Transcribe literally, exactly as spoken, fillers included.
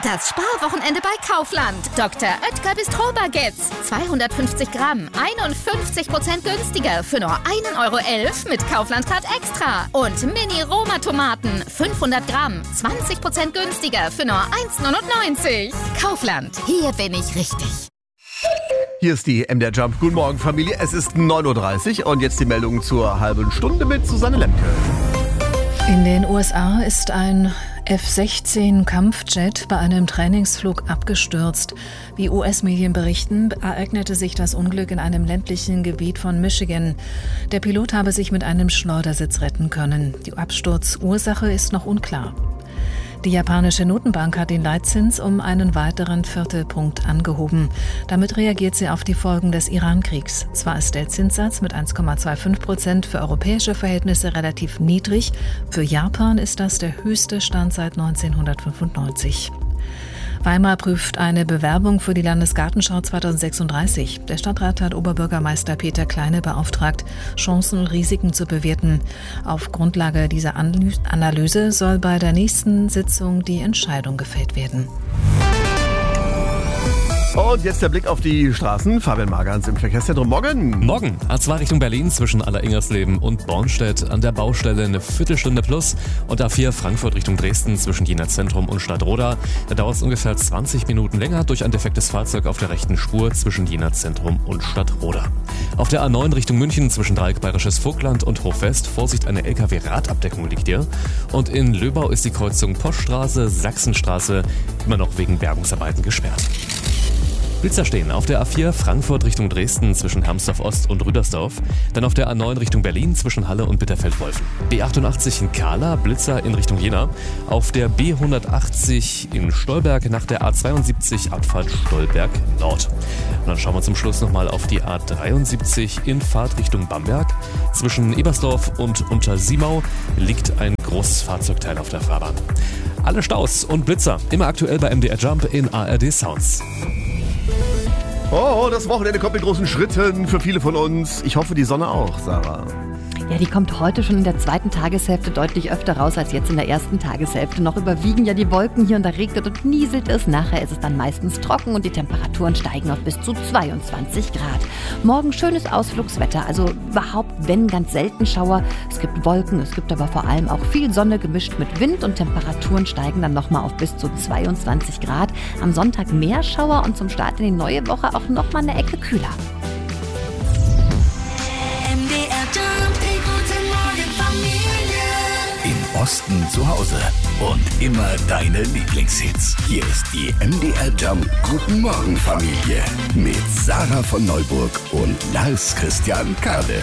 Das Sparwochenende bei Kaufland. Doktor Oetker Bistro-Baguettes. zweihundertfünfzig Gramm, einundfünfzig Prozent günstiger für nur ein Euro elf mit Kaufland-Card Extra. Und Mini-Roma-Tomaten, fünfhundert Gramm, zwanzig Prozent günstiger für nur eins neunundneunzig. Kaufland, hier bin ich richtig. Hier ist die M D R Jump. Guten Morgen, Familie. Es ist neun Uhr dreißig und jetzt die Meldung zur halben Stunde mit Susanne Lemke. In den U S A ist ein F sechzehn Kampfjet bei einem Trainingsflug abgestürzt. Wie U S-Medien berichten, ereignete sich das Unglück in einem ländlichen Gebiet von Michigan. Der Pilot habe sich mit einem Schleudersitz retten können. Die Absturzursache ist noch unklar. Die japanische Notenbank hat den Leitzins um einen weiteren Viertelpunkt angehoben. Damit reagiert sie auf die Folgen des Iran-Kriegs. Zwar ist der Zinssatz mit eins Komma fünfundzwanzig Prozent für europäische Verhältnisse relativ niedrig, für Japan ist das der höchste Stand seit neunzehnhundertfünfundneunzig. Weimar prüft eine Bewerbung für die Landesgartenschau zweitausendsechsunddreißig. Der Stadtrat hat Oberbürgermeister Peter Kleine beauftragt, Chancen und Risiken zu bewerten. Auf Grundlage dieser Analyse soll bei der nächsten Sitzung die Entscheidung gefällt werden. Und jetzt der Blick auf die Straßen. Fabian Magans im Verkehrszentrum. Morgen. Morgen. A zwei Richtung Berlin zwischen Alleringers-Leben und Bornstedt. An der Baustelle eine Viertelstunde plus. Und A vier Frankfurt Richtung Dresden zwischen Jena Zentrum und Stadtroda. Da dauert es ungefähr zwanzig Minuten länger durch ein defektes Fahrzeug auf der rechten Spur zwischen Jena Zentrum und Stadtroda. Auf der A neun Richtung München zwischen Dreieck Bayerisches Vogtland und Hochwest. Vorsicht, eine L K W-Radabdeckung liegt hier. Und in Löbau ist die Kreuzung Poststraße, Sachsenstraße immer noch wegen Bergungsarbeiten gesperrt. Blitzer stehen auf der A vier Frankfurt Richtung Dresden zwischen Hermsdorf Ost und Rüdersdorf. Dann auf der A neun Richtung Berlin zwischen Halle und Bitterfeld-Wolfen. B achtundachtzig in Kahla, Blitzer in Richtung Jena. Auf der B hundertachtzig in Stolberg nach der A zweiundsiebzig Abfahrt Stolberg Nord. Und dann schauen wir zum Schluss nochmal auf die A dreiundsiebzig in Fahrt Richtung Bamberg. Zwischen Ebersdorf und Untersiemau liegt ein großes Fahrzeugteil auf der Fahrbahn. Alle Staus und Blitzer immer aktuell bei M D R Jump in A R D Sounds. Oh, das Wochenende kommt mit großen Schritten für viele von uns. Ich hoffe, die Sonne auch, Sarah. Ja, die kommt heute schon in der zweiten Tageshälfte deutlich öfter raus als jetzt in der ersten Tageshälfte. Noch überwiegen ja die Wolken hier und da regnet und nieselt es. Nachher ist es dann meistens trocken und die Temperaturen steigen auf bis zu zweiundzwanzig Grad. Morgen schönes Ausflugswetter, also überhaupt, wenn, ganz selten Schauer. Es gibt Wolken, es gibt aber vor allem auch viel Sonne gemischt mit Wind und Temperaturen steigen dann nochmal auf bis zu zweiundzwanzig Grad. Am Sonntag mehr Schauer und zum Start in die neue Woche auch nochmal eine Ecke kühler. Im Osten zu Hause und immer deine Lieblingshits. Hier ist die M D R Jump Guten Morgen Familie mit Sarah von Neuburg und Lars Christian Kade.